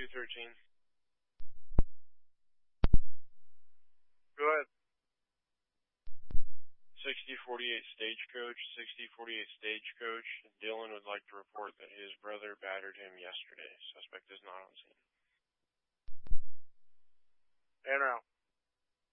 213. Go ahead. 6048 Stagecoach, 6048 Stagecoach. Dylan would like to report that his brother battered him yesterday. Suspect is not on scene. And out.